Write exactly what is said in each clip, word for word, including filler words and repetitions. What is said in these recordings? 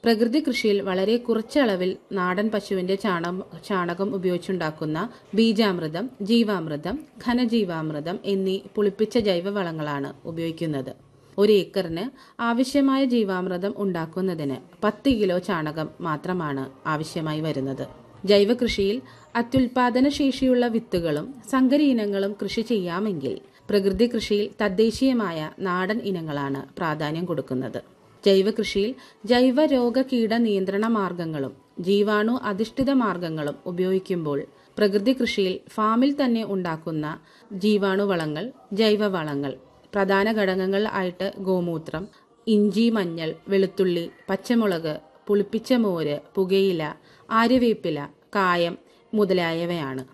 പ്രകൃതി കൃഷിയിൽ വളരെ കുറച്ചളവിൽ നാടൻ പശുവിന്റെ ചാണകം ചാണകം ഉപയോഗിച്ചുണ്ടാക്കുന്ന ബീജാമൃതം, ജീവാമൃതം, ഘനജീവാമൃതം എന്നീ പുളിപ്പിച്ച ജൈവവളങ്ങളാണ് ഉപയോഗിക്കുന്നത്. ഒരു ഏക്കറിന് ആവശ്യമായ ജീവാമൃതം ഉണ്ടാക്കുന്നതിന് പത്ത് കിലോ ചാണകം മാത്രമാണ് ആവശ്യമായി വരുന്നത്. ജൈവ കൃഷിയിൽ അത്യുൽപാദന ശേഷിയുള്ള വിത്തുകളും സങ്കര ഇനങ്ങളും കൃഷി ചെയ്യാമെങ്കിൽ പ്രകൃതി കൃഷിയിൽ തദ്ദേശീയമായ നാടൻ ഇനങ്ങളാണ് പ്രാധാന്യം കൊടുക്കുന്നത്. ജൈവ കൃഷിയിൽ ജൈവ രോഗ കീട നിയന്ത്രണ മാർഗങ്ങളും ജീവാണു അധിഷ്ഠിത മാർഗങ്ങളും ഉപയോഗിക്കുമ്പോൾ പ്രകൃതി കൃഷിയിൽ ഫാമിൽ തന്നെ ഉണ്ടാക്കുന്ന ജീവാണുവളങ്ങൾ, ജൈവവളങ്ങൾ, പ്രധാന ഘടകങ്ങൾ ആയിട്ട് ഗോമൂത്രം, ഇഞ്ചി, മഞ്ഞൾ, വെളുത്തുള്ളി, പച്ചമുളക്, പുളിപ്പിച്ച മോര്, പുകയില, ആര്യവേപ്പില, കായം മുതലായവയാണ്.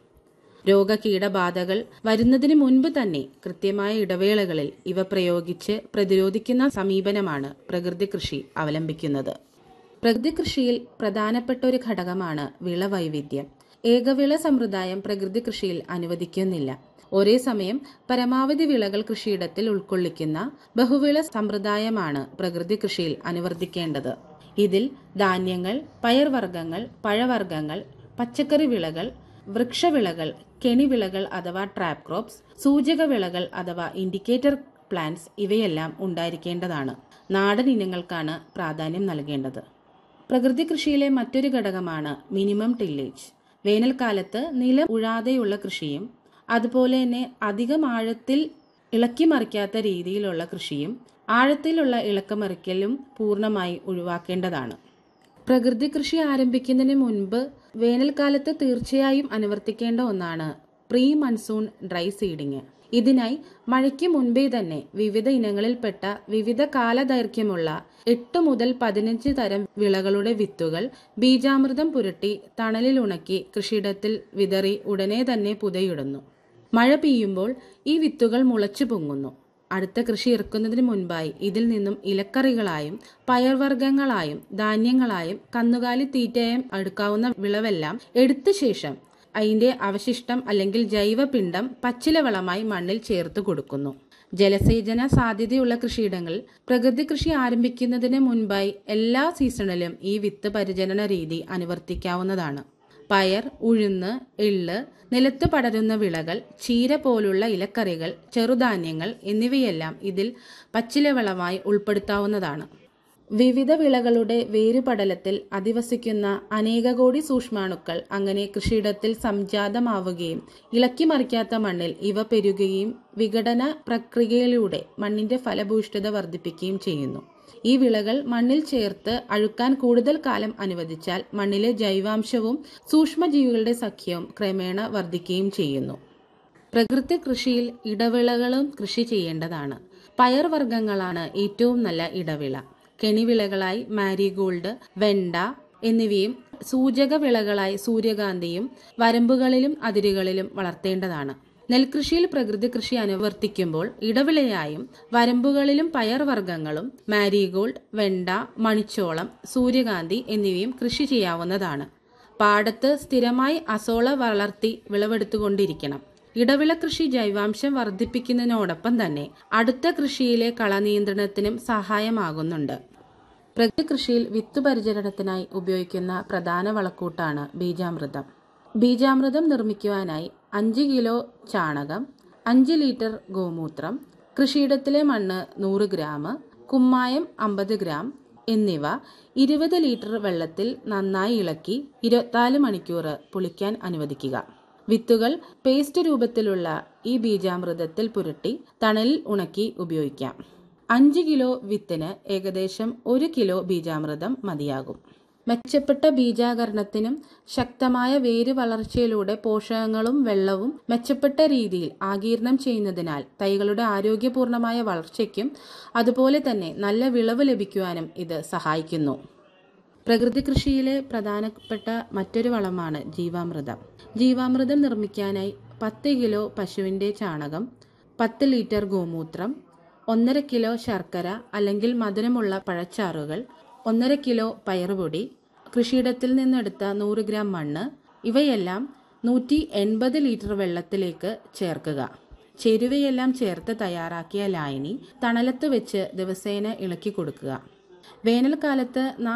രോഗകീടബാധകൾ വരുന്നതിന് മുൻപ് തന്നെ കൃത്യമായ ഇടവേളകളിൽ ഇവ പ്രയോഗിച്ച് പ്രതിരോധിക്കുന്ന സമീപനമാണ് പ്രകൃതി കൃഷി അവലംബിക്കുന്നത്. പ്രകൃതി കൃഷിയിൽ പ്രധാനപ്പെട്ട ഒരു ഘടകമാണ് വിളവൈവിധ്യം. ഏകവിള സമ്പ്രദായം പ്രകൃതി കൃഷിയിൽ അനുവദിക്കുന്നില്ല. ഒരേ സമയം പരമാവധി വിളകൾ കൃഷിയിടത്തിൽ ഉൾക്കൊള്ളിക്കുന്ന ബഹുവിള സമ്പ്രദായമാണ് പ്രകൃതി കൃഷിയിൽ അനുവർത്തിക്കേണ്ടത്. ഇതിൽ ധാന്യങ്ങൾ, പയർവർഗ്ഗങ്ങൾ, പഴവർഗ്ഗങ്ങൾ, പച്ചക്കറി വിളകൾ, വൃക്ഷവിളകൾ, കെണിവിളകൾ അഥവാ ട്രാപ്പ് ക്രോപ്സ്, സൂചക വിളകൾ അഥവാ ഇൻഡിക്കേറ്റർ പ്ലാന്റ്സ് ഇവയെല്ലാം ഉണ്ടായിരിക്കേണ്ടതാണ്. നാടൻ ഇനങ്ങൾക്കാണ് പ്രാധാന്യം നൽകേണ്ടത്. പ്രകൃതി കൃഷിയിലെ മറ്റൊരു ഘടകമാണ് മിനിമം ടില്ലേജ്. വേനൽക്കാലത്ത് നിലം ഉഴാതെയുള്ള കൃഷിയും അതുപോലെ തന്നെ അധികം ആഴത്തിൽ ഇളക്കി മറിക്കാത്ത രീതിയിലുള്ള കൃഷിയും ആഴത്തിലുള്ള ഇളക്കമറിക്കലും പൂർണ്ണമായി ഒഴിവാക്കേണ്ടതാണ്. പ്രകൃതി കൃഷി ആരംഭിക്കുന്നതിന് മുൻപ് വേനൽക്കാലത്ത് തീർച്ചയായും അനുവർത്തിക്കേണ്ട ഒന്നാണ് പ്രീ മൺസൂൺ ഡ്രൈ സീഡിങ്. ഇതിനായി മഴയ്ക്ക് മുൻപേ തന്നെ വിവിധ ഇനങ്ങളിൽപ്പെട്ട വിവിധ കാലദൈർഘ്യമുള്ള എട്ട് മുതൽ പതിനഞ്ച് തരം വിളകളുടെ വിത്തുകൾ ബീജാമൃതം പുരട്ടി തണലിൽ ഉണക്കി കൃഷിയിടത്തിൽ വിതറി ഉടനെ തന്നെ പുതയിടുന്നു. മഴ പെയ്യുമ്പോൾ ഈ വിത്തുകൾ മുളച്ചു പൊങ്ങുന്നു. അടുത്ത കൃഷി ഇറക്കുന്നതിന് മുൻപായി ഇതിൽ നിന്നും ഇലക്കറികളായും പയർവർഗ്ഗങ്ങളായും ധാന്യങ്ങളായും കന്നുകാലി തീറ്റയായും എടുക്കാവുന്ന വിളവെല്ലാം എടുത്ത ശേഷം അതിന്റെ അവശിഷ്ടം അല്ലെങ്കിൽ ജൈവപിണ്ഡം പച്ചിലവളമായി മണ്ണിൽ ചേർത്ത് കൊടുക്കുന്നു. ജലസേചന സാധ്യതയുള്ള കൃഷിയിടങ്ങളിൽ പ്രകൃതി കൃഷി ആരംഭിക്കുന്നതിന് മുൻപായി എല്ലാ സീസണിലും ഈ വിത്ത് പരിചരണ രീതി അനുവർത്തിക്കാവുന്നതാണ്. പയർ, ഉഴുന്ന്, എള്ള്, നിലത്ത് പടരുന്ന വിളകൾ, ചീര പോലുള്ള ഇലക്കറികൾ, ചെറുധാന്യങ്ങൾ എന്നിവയെല്ലാം ഇതിൽ പച്ചിലവളമായി ഉൾപ്പെടുത്താവുന്നതാണ്. വിവിധ വിളകളുടെ വേരുപടലത്തിൽ അധിവസിക്കുന്ന അനേക കോടി സൂക്ഷ്മാണുക്കൾ അങ്ങനെ കൃഷിയിടത്തിൽ സംജാതമാവുകയും ഇളക്കി മറിക്കാത്ത മണ്ണിൽ ഇവ പെരുകുകയും വിഘടന പ്രക്രിയയിലൂടെ മണ്ണിന്റെ ഫലഭൂയിഷ്ഠത വർദ്ധിപ്പിക്കുകയും ചെയ്യുന്നു. ഈ വിളകൾ മണ്ണിൽ ചേർത്ത് അഴുക്കാൻ കൂടുതൽ കാലം അനുവദിച്ചാൽ മണ്ണിലെ ജൈവാംശവും സൂക്ഷ്മജീവികളുടെ സഖ്യവും ക്രമേണ വർദ്ധിക്കുകയും ചെയ്യുന്നു. പ്രകൃതി കൃഷിയിൽ ഇടവിളകളും കൃഷി ചെയ്യേണ്ടതാണ്. പയർവർഗ്ഗങ്ങളാണ് ഏറ്റവും നല്ല ഇടവിള. കെണിവിളകളായി മാരിഗോൾഡ്, വെണ്ട എന്നിവയും സൂചക വിളകളായി സൂര്യകാന്തിയും വരമ്പുകളിലും അതിരുകളിലും വളർത്തേണ്ടതാണ്. നെൽകൃഷിയിൽ പ്രകൃതി കൃഷി അനുവർത്തിക്കുമ്പോൾ ഇടവിളയായും വരമ്പുകളിലും പയർവർഗ്ഗങ്ങളും മാരിഗോൾഡ്, വെണ്ട, മണിച്ചോളം, സൂര്യകാന്തി എന്നിവയും കൃഷി ചെയ്യാവുന്നതാണ്. പാടത്ത് സ്ഥിരമായി അസോള വളർത്തി വിളവെടുത്തുകൊണ്ടിരിക്കണം. ഇടവിള കൃഷി ജൈവാംശം വർദ്ധിപ്പിക്കുന്നതിനോടൊപ്പം തന്നെ അടുത്ത കൃഷിയിലെ കളനിയന്ത്രണത്തിനും സഹായമാകുന്നുണ്ട്. പ്രകൃതി കൃഷിയിൽ വിത്ത് പരിചരണത്തിനായി ഉപയോഗിക്കുന്ന പ്രധാന വളക്കൂട്ടാണ് ബീജാമൃതം. ബീജാമൃതം നിർമ്മിക്കുവാനായി അഞ്ച് കിലോ ചാണകം, അഞ്ച് ലിറ്റർ ഗോമൂത്രം, കൃഷിയിടത്തിലെ മണ്ണ് നൂറ് ഗ്രാം, കുമ്മായം അമ്പത് ഗ്രാം എന്നിവ ഇരുപത് ലിറ്റർ വെള്ളത്തിൽ നന്നായി ഇളക്കി ഇരുപത്തിനാല് മണിക്കൂർ പുളിക്കാൻ അനുവദിക്കുക. വിത്തുകൾ പേസ്റ്റ് രൂപത്തിലുള്ള ഈ ബീജാമൃതത്തിൽ പുരട്ടി തണലിൽ ഉണക്കി ഉപയോഗിക്കാം. അഞ്ച് കിലോ വിത്തിന് ഏകദേശം ഒരു കിലോ ബീജാമൃതം മതിയാകും. മെച്ചപ്പെട്ട ബീജാകരണത്തിനും ശക്തമായ വേര് വളർച്ചയിലൂടെ പോഷകങ്ങളും വെള്ളവും മെച്ചപ്പെട്ട രീതിയിൽ ആഗിരണം ചെയ്യുന്നതിനാൽ തൈകളുടെ ആരോഗ്യപൂർണമായ വളർച്ചയ്ക്കും അതുപോലെ തന്നെ നല്ല വിളവ് ലഭിക്കുവാനും ഇത് സഹായിക്കുന്നു. പ്രകൃതി കൃഷിയിലെ പ്രധാനപ്പെട്ട മറ്റൊരു വളമാണ് ജീവാമൃതം. ജീവാമൃതം നിർമ്മിക്കാനായി പത്ത് കിലോ പശുവിൻ്റെ ചാണകം, പത്ത് ലിറ്റർ ഗോമൂത്രം, ഒന്നര കിലോ ശർക്കര അല്ലെങ്കിൽ മധുരമുള്ള പഴച്ചാറുകൾ, ഒന്നര കിലോ പയറുപൊടി, കൃഷിയിടത്തിൽ നിന്നെടുത്ത നൂറ് ഗ്രാം മണ്ണ് ഇവയെല്ലാം നൂറ്റി എൺപത് ലിറ്റർ വെള്ളത്തിലേക്ക് ചേർക്കുക. ചേരുവയെല്ലാം ചേർത്ത് തയ്യാറാക്കിയ ലായനി തണലത്ത് വെച്ച് ദിവസേന ഇളക്കി കൊടുക്കുക. വേനൽക്കാലത്ത്